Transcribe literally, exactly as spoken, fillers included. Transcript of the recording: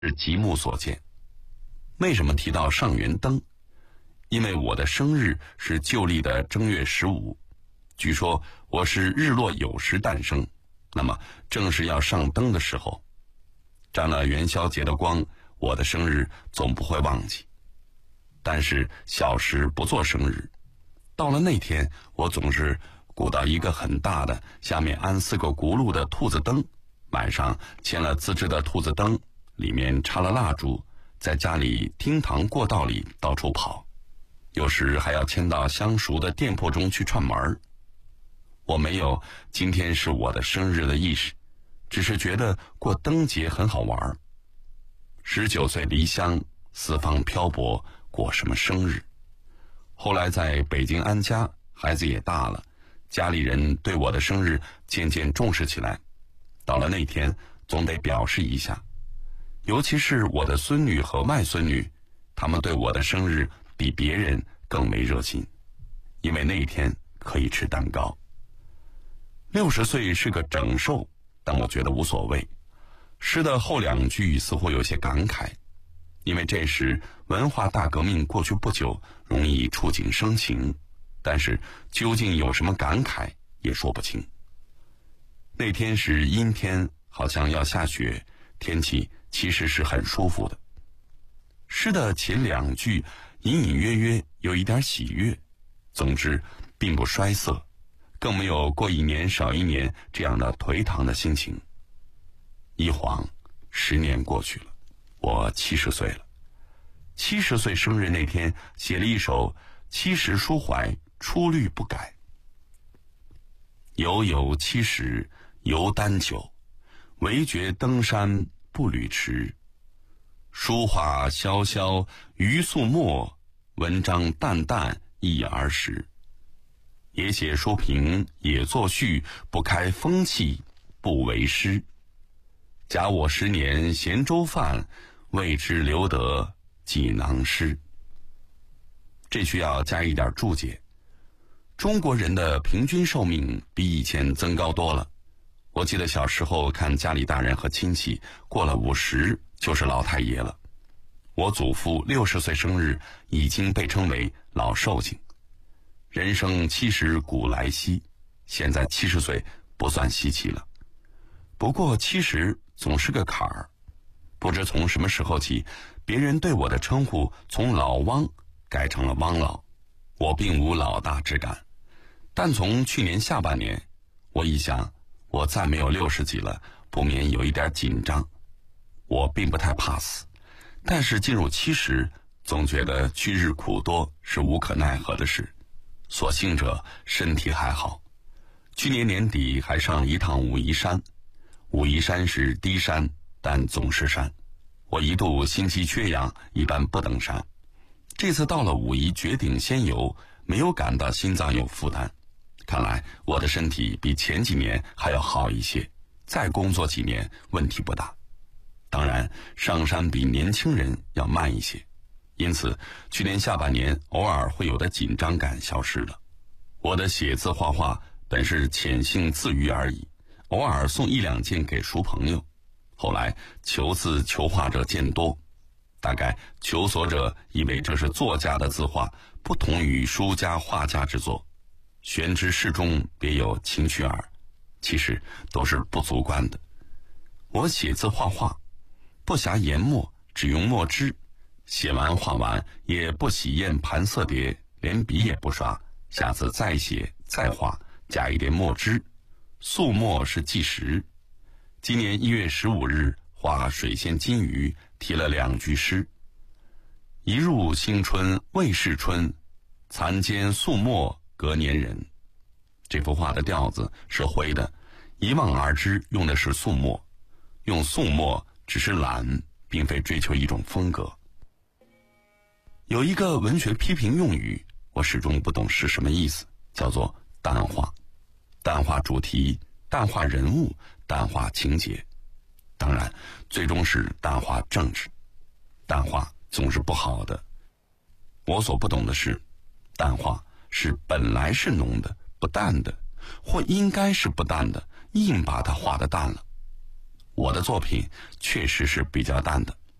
是极目所见。为什么提到上元灯？因为我的生日是旧历的正月十五，据说我是日落酉时诞生，那么正是要上灯的时候，沾了元宵节的光，我的生日总不会忘记。但是小时不做生日，到了那天，我总是鼓捣一个很大的，下面安四个轱辘的兔子灯，晚上牵了自制的兔子灯，里面插了蜡烛，在家里厅堂过道里到处跑，有时还要牵到相熟的店铺中去串门。我没有今天是我的生日的意识，只是觉得过灯节很好玩。十九岁离乡，四方漂泊，过什么生日？后来在北京安家，孩子也大了，家里人对我的生日渐渐重视起来。到了那天，总得表示一下。尤其是我的孙女和外孙女，他们对我的生日比别人更没热心，因为那一天可以吃蛋糕。六十岁是个整数，但我觉得无所谓。诗的后两句似乎有些感慨，因为这时文化大革命过去不久，容易触景生情，但是究竟有什么感慨也说不清。那天是阴天，好像要下雪，天气其实是很舒服的。诗的前两句隐隐约约有一点喜悦，总之并不衰色，更没有过一年少一年这样的颓唐的心情。一晃十年过去了，我七十岁了。七十岁生日那天，写了一首七十抒怀，出律不改。犹有七十犹单酒，唯觉登山不履迟。书画萧萧余素墨，文章淡淡忆儿时。也写书评也作序，不开风气不为师。假我十年咸粥饭，未知留得几囊诗。这需要加一点注解。中国人的平均寿命比以前增高多了。我记得小时候看家里大人和亲戚过了五十就是老太爷了。我祖父六十岁生日已经被称为老寿星。人生七十古来稀，现在七十岁不算稀奇了。不过七十总是个坎儿，不知从什么时候起，别人对我的称呼从老汪改成了汪老。我并无老大之感，但从去年下半年，我一想我再没有六十几了，不免有一点紧张。我并不太怕死，但是进入七十，总觉得去日苦多是无可奈何的事。所幸者身体还好，去年年底还上了一趟武夷山。武夷山是低山，但总是山。我一度心肌缺氧，一般不登山。这次到了武夷绝顶仙游，没有感到心脏有负担。看来我的身体比前几年还要好一些，再工作几年问题不大。当然，上山比年轻人要慢一些，因此去年下半年偶尔会有的紧张感消失了。我的写字画画本是潜性自娱而已，偶尔送一两件给熟朋友。后来求字求画者渐多，大概求索者以为这是作家的字画，不同于书家画家之作。玄之事中别有情趣耳，其实都是不足观的。我写字画画不暇研墨，只用墨汁，写完画完也不洗砚盘色碟，连笔也不刷，下次再写再画，加一点墨汁。素墨是计时。今年一月十五日画水仙金鱼，题了两句诗：一入新春未是春，残笺素墨隔年人。这幅画的调子是回的，一望而知用的是素墨。用素墨只是懒，并非追求一种风格。有一个文学批评用语，我始终不懂是什么意思，叫做淡化。淡化主题，淡化人物，淡化情节，当然最终是淡化政治。淡化总是不好的。我所不懂的是，淡化是本来是浓的不淡的，或应该是不淡的，硬把它画得淡了。我的作品确实是比较淡的，